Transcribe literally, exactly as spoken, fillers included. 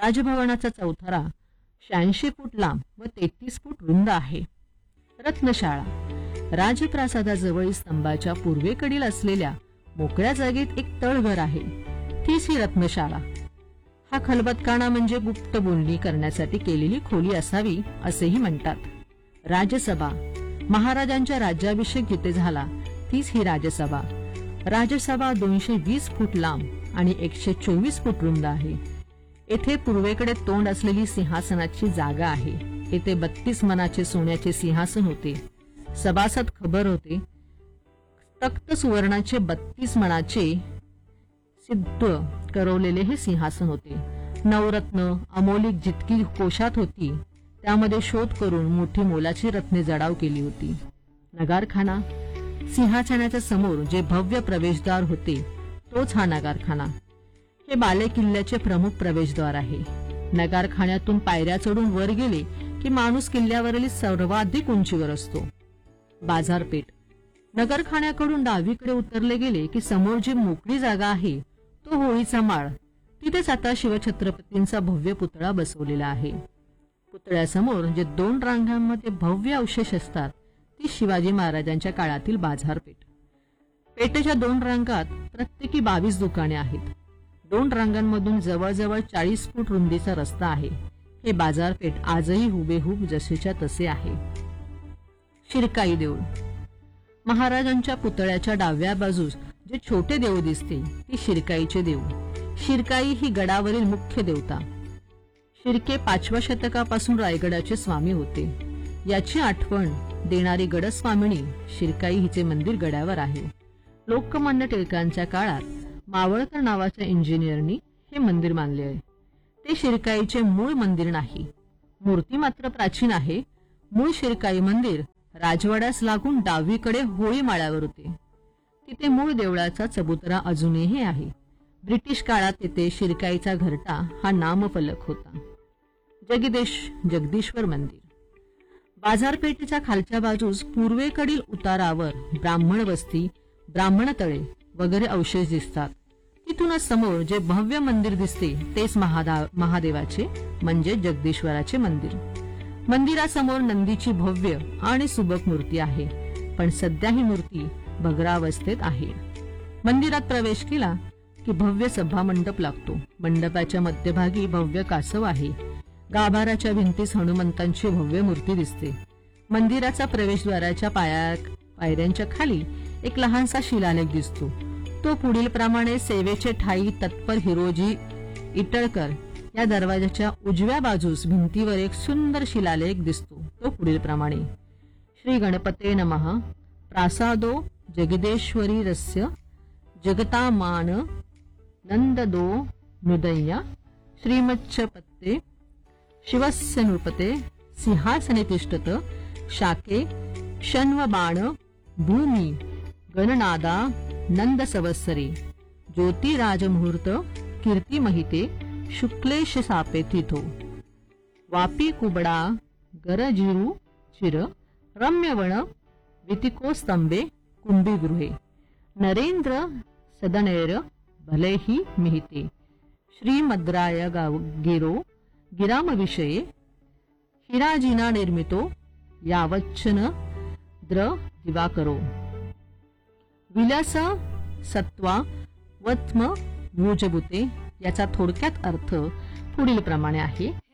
राजभवनाचा चौथरा शहाऐंशी फूट लांब व तेहतीस फूट रुंद आहे. रत्नशाळा राजप्रासादाजवळील स्तंभाच्या पूर्वेकडील असलेल्या मोकळ्या जागेत एक तळघर आहे. तीच ही रत्नशाळा. हा खलबतखाना म्हणजे गुप्त बोलणी करण्यासाठी केलेली खोली असावी असेही म्हणतात. राजसभा महाराजांच्या राज्याभिषेक जिथे झाला तीच ही राजसभा. राजसभा दोनशे वीस फूट लांब आणि एकशे चोवीस फूट रुंद आहे. येथे पूर्वेकडे तोंड असलेली सिंहासनाची जागा आहे. येथे बत्तीस मनाचे सोन्याचे सिंहासन होते. सभासद खबर होते. तख्त सुवर्णाचे बत्तीस मनाचे सिद्ध करवलेले हे सिंहासन होते. नवरत्न अमोलिक जितकी कोशात होती त्यामध्ये शोध करून मोठी मोलाची रत्ने जडाव केली होती. नगारखाना सिंहासनाच्या समोर जे भव्य प्रवेशद्वार होते तोच हा नगारखाना. हे बाले किल्ल्याचे प्रमुख प्रवेशद्वार आहे. नगारखान्यातून पायऱ्या चढून वर गेले की माणूस किल्ल्यावरील सर्वाधिक उंचीवर असतो. बाजारपेठ नगरखान्याकडून डावीकडे उतरले गेले की समोर जी मोकळी जागा आहे तो होळीचा माळ. तिथेच आता शिवछत्रपतींचा भव्य पुतळा बसवलेला आहे. पुतळ्यासमोर जे दोन रांगांमध्ये भव्य अवशेष असतात ती शिवाजी महाराजांच्या काळातील बाजारपेठ. पेठेच्या दोन रांगात प्रत्येकी बावीस दुकाने आहेत. दोन रांगांमधून जवळजवळ चाळीस फूट रुंदीचा रस्ता आहे. हे बाजारपेठ आजही हुबेहूब जसेच्या तसे आहे. शिरकाई देऊळ महाराजांच्या पुतळ्याच्या डाव्या बाजूस जे छोटे देऊळ दिसते ती शिरकाईचे देऊळ. शिरकाई ही गडावरील मुख्य देवता. शिर्के पाचव्या शतकापासून रायगडाचे स्वामी होते. याची आठवण देणारी गडस्वामिनी शिरकाई हिचे मंदिर गडावर आहे. लोकमान्य टिळकांच्या काळात मावळकर नावाच्या इंजिनियरनी हे मंदिर बांधले आहे. ते शिरकाईचे मूळ मंदिर नाही. मूर्ती मात्र प्राचीन आहे. मूळ शिरकाई मंदिर राजवाड्यास लागून डावीकडे होळी माळ्यावर होते. तिथे मूळ देवळाचा चबुतरा अजूनही आहे. ब्रिटिश काळात येथे शिरकाईचा घरटा हा नामफलक होता. जगदीश जगदीश्वर मंदिर बाजारपेठेच्या खालच्या बाजूस पूर्वेकडील उतारावर ब्राह्मण वस्ती ब्राह्मण तळे वगैरे अवशेष दिसतात. तिथूनच समोर जे भव्य मंदिर दिसते तेच महादेवाचे म्हणजे जगदीश्वराचे मंदिर. मंदिरासमोर नंदीची भव्य आणि सुबक मूर्ती आहे. पण सध्या ही मूर्ती भग्नावस्थेत आहे. मंदिरात प्रवेश केला की भव्य सभा मंडप लागतो. मंडपाच्या मध्यभागी भव्य कासव आहे. गाभाराच्या भिंतीस हनुमंतांची भव्य मूर्ती दिसते. मंदिराचा प्रवेशद्वाराच्या पाया पायऱ्यांच्या खाली एक लहानसा शिलालेख दिसतो. तो पुढील प्रमाणे सेवेचे ठाई तत्पर हिरोजी इटळकर या दरवाजाच्या उजव्या बाजूस भिंतीवर एक सुंदर शिलालेख दिसतो. तो पुढील प्रमाणे श्री गणपते नमः प्रासादो जगदेश्वरी रस्य जगतामान नंददो नुदय्या श्रीमच्छपते शिवस्य नृपते सिंहासने तिष्ठत शाके शन्वबाण भूमी गणनादा नंद संवत्सरे ज्योतिराजमुहूर्त कीर्तिमहिते शुक्लेश सापे तिथो वापी कुबडा गरजिरू चिर रम्यवण वितिको स्तंभे कुंभीगृहे नरेंद्र सदनेर भलेही मिहिते श्रीमद्राय गिरो गिरामविषये हिराजिना निर्मितो यावच्छन द्र दिवाकरो विलास सत्वा वत्म भूजभूते. याचा थोडक्यात अर्थ पुढील प्रमाणे आहे.